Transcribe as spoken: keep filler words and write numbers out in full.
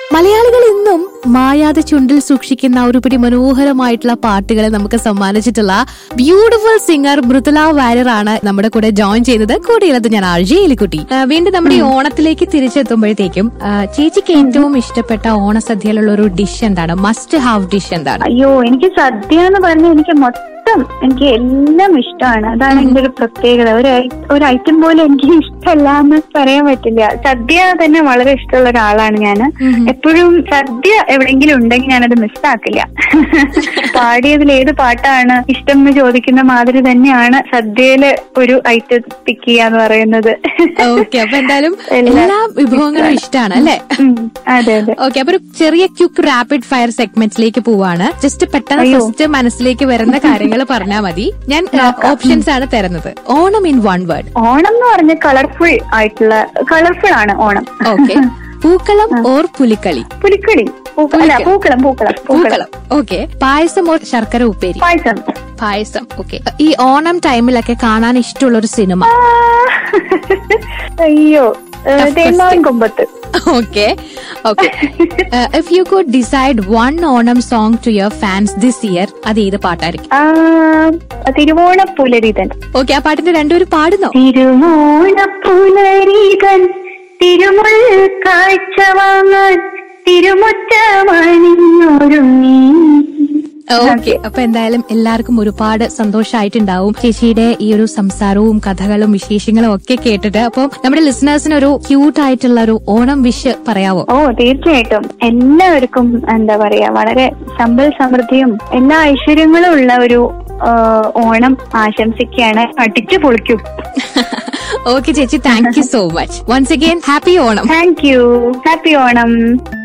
മലയാളികൾ ഇന്നും മായാതെ ചുണ്ടിൽ സൂക്ഷിക്കുന്ന ഒരു പിടി മനോഹരമായിട്ടുള്ള പാട്ടുകളെ നമുക്ക് സമ്മാനിച്ചിട്ടുള്ള ബ്യൂട്ടിഫുൾ സിംഗർ മൃദുല വാര്യർ ആണ് നമ്മുടെ കൂടെ ജോയിൻ ചെയ്തത്. കൂടെയുള്ളത് ഞാൻ ആർജെ എലിക്കുട്ടി. വീണ്ടും നമ്മുടെ ഈ ഓണത്തിലേക്ക് തിരിച്ചെത്തുമ്പോഴത്തേക്കും ചേച്ചിക്ക് ഏറ്റവും ഇഷ്ടപ്പെട്ട ഓണസദ്യയിലുള്ള ഒരു ഡിഷ് എന്താണ്? മസ്റ്റ് ഹാവ് ഡിഷ് എന്താണ്? അയ്യോ, എനിക്ക് സദ്യ എന്ന് പറഞ്ഞാൽ എനിക്ക് മൊത്തം എനിക്ക് എല്ലാം ഇഷ്ടമാണ്. അതാണ് എന്റെ ഒരു പ്രത്യേകത. ഒരു ഒരു ഐറ്റം പോലും എനിക്ക് ഇഷ്ടമല്ല എന്ന് പറയാൻ പറ്റില്ല. സദ്യ തന്നെ വളരെ ഇഷ്ടമുള്ള ഒരാളാണ് ഞാൻ. എപ്പോഴും സദ്യ എവിടെയെങ്കിലും ഉണ്ടെങ്കിൽ ഞാനത് മിസ്സാക്കില്ല. പാടിയതിൽ ഏത് പാട്ടാണ് ഇഷ്ടം എന്ന് ചോദിക്കുന്ന മാതിരി തന്നെയാണ് സദ്യയില് ഒരു ഐറ്റം പിക്ക് ചെയ്യാന്ന് പറയുന്നത്. ഓക്കെ, അപ്പൊ എന്തായാലും എല്ലാ വിഭവങ്ങളും ഇഷ്ടമാണ് അല്ലേ? അതെ അതെ. ഓക്കെ, അപ്പൊ ഒരു ചെറിയ ക്വിക്ക് റാപ്പിഡ് ഫയർ സെഗ്മെന്റ്സിലേക്ക് പോവാണ്. ജസ്റ്റ് പെട്ടെന്ന് ഫസ്റ്റ് മനസ്സിലേക്ക് വരുന്ന കാര്യങ്ങൾ പറഞ്ഞാൽ മതി. ഞാൻ ഓപ്ഷൻസ് ആണ് തരുന്നത്. Onam in one word. Onam എന്ന് പറഞ്ഞ കളർഫുൾ ആയിട്ടുള്ള കളർഫുൾ ആണ് ഓണം. ഓക്കെ. പൂക്കളം ഓർ പുലിക്കളി? പുലിക്കളി. പൂക്കളം പൂക്കളം പൂക്കളം. ഓക്കെ. പായസം ഓർ ശർക്കര ഉപ്പേരി? പായസം. പായസം. ഓക്കെ. ഈ ഓണം ടൈമിലൊക്കെ കാണാൻ ഇഷ്ടമുള്ള ഒരു സിനിമ? അയ്യോ, തേന്മാവിൻ കൊമ്പത്ത്. Okay okay. If you could decide one Onam song to your fans this year, അത് ഏത് പാട്ടായിരിക്കും? തിരുവോണപ്പുലരിതൻ. ഓക്കെ, ആ പാട്ടിന്റെ രണ്ടുപേരും പാടുന്നോ? തിരുവോണപ്പുലരിതൻ തിരുമുൾ കാഴ്ച വാങ്ങാൻ തിരുമുറ്റമണിഞ്ഞൊരുങ്ങി. ഓക്കെ, അപ്പൊ എന്തായാലും എല്ലാവർക്കും ഒരുപാട് സന്തോഷമായിട്ടുണ്ടാവും ചേച്ചിയുടെ ഈ ഒരു സംസാരവും കഥകളും വിശേഷങ്ങളും ഒക്കെ കേട്ടിട്ട്. അപ്പൊ നമ്മുടെ ലിസണേഴ്സിന് ഒരു ക്യൂട്ട് ആയിട്ടുള്ള ഒരു ഓണം വിഷ് പറയാവോ? ഓ, തീർച്ചയായിട്ടും. എല്ലാവർക്കും എന്താ പറയാ, വളരെ സമ്പൽ സമൃദ്ധിയും എല്ലാ ഐശ്വര്യങ്ങളും ഉള്ള ഒരു ഓണം ആശംസിക്കുകയാണ്. അടിച്ചു പൊളിക്കും. ഓക്കെ ചേച്ചി, thank you so much. Once again happy Onam. Thank you. Happy Onam.